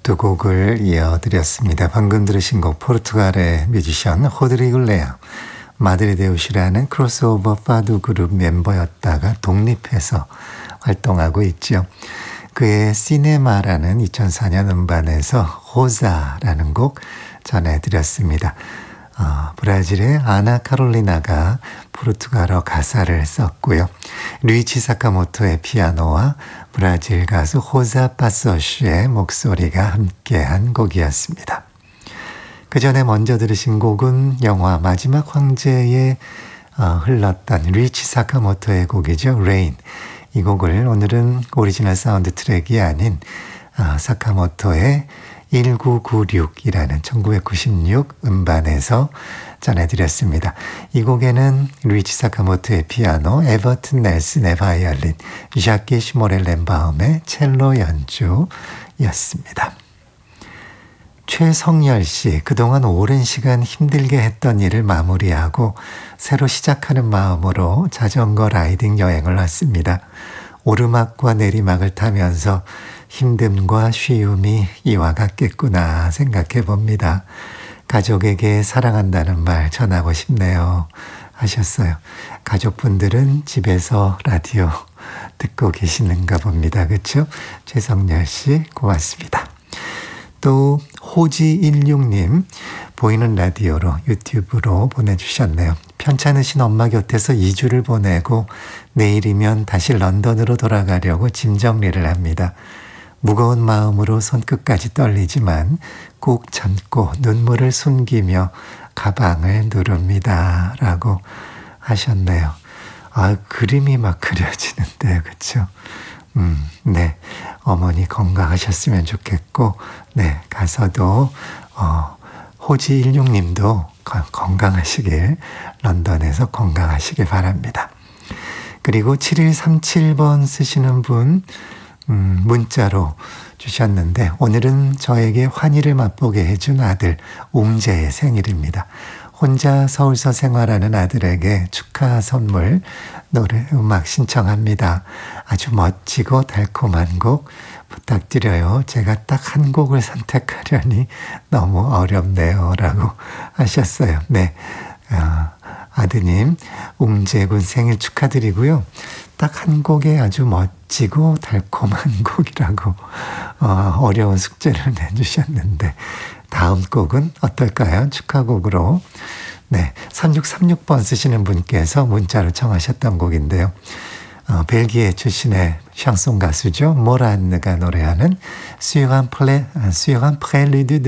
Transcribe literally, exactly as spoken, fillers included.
두 곡을 이어드렸습니다. 방금 들으신 곡 포르투갈의 뮤지션 호드리고 레아, 마드리데우시라는 크로스오버 파두 그룹 멤버였다가 독립해서 활동하고 있죠. 그의 시네마라는 이천사 년 음반에서 호자라는 곡 전해드렸습니다. 어, 브라질의 아나 카롤리나가 포르투갈어 가사를 썼고요. 루이치 사카모토의 피아노와 브라질 가수 호자 파소시의 목소리가 함께한 곡이었습니다. 그 전에 먼저 들으신 곡은 영화 마지막 황제에 어, 흘렀던 루이치 사카모토의 곡이죠. Rain. 이 곡을 오늘은 오리지널 사운드 트랙이 아닌 어, 사카모토의 천구백구십육이라는 천구백구십육 음반에서 전해드렸습니다. 이 곡에는 루이치 사카모토의 피아노, 에버튼 넬슨의 바이올린, ዣ키 시모렐렌바움의 첼로 연주였습니다. 최성열 씨, 그동안 오랜 시간 힘들게 했던 일을 마무리하고 새로 시작하는 마음으로 자전거 라이딩 여행을 왔습니다. 오르막과 내리막을 타면서 힘듦과 쉬움이 이와 같겠구나 생각해 봅니다. 가족에게 사랑한다는 말 전하고 싶네요 하셨어요. 가족분들은 집에서 라디오 듣고 계시는가 봅니다. 그렇죠? 최성열 씨 고맙습니다. 또 호지일육 님 보이는 라디오로 유튜브로 보내주셨네요. 편찮으신 엄마 곁에서 이 주를 보내고 내일이면 다시 런던으로 돌아가려고 짐 정리를 합니다. 무거운 마음으로 손끝까지 떨리지만 꾹 참고 눈물을 숨기며 가방을 누릅니다. 라고 하셨네요. 아, 그림이 막 그려지는데요. 그렇죠? 음, 네. 어머니 건강하셨으면 좋겠고, 네. 가서도, 어, 호지일육 님도 건강하시길, 런던에서 건강하시길 바랍니다. 그리고 칠일삼칠 번 쓰시는 분, 음, 문자로 주셨는데 오늘은 저에게 환희를 맛보게 해준 아들 웅재의 생일입니다. 혼자 서울서 생활하는 아들에게 축하 선물 노래 음악 신청합니다. 아주 멋지고 달콤한 곡 부탁드려요. 제가 딱 한 곡을 선택하려니 너무 어렵네요 라고 하셨어요. 네, 어, 아드님 웅재군 생일 축하드리고요. 딱 한 곡에 아주 멋지고 달콤한 곡이라고 어, 어려운 숙제를 내주셨는데 다음 곡은 어떨까요? 축하곡으로. 네, 삼육삼육 번 쓰시는 분께서 문자로 청하셨던 곡인데요. 어, 벨기에 출신의 샹송 가수죠. 모란느가 노래하는 수요한 플레, 수요한 프렐리드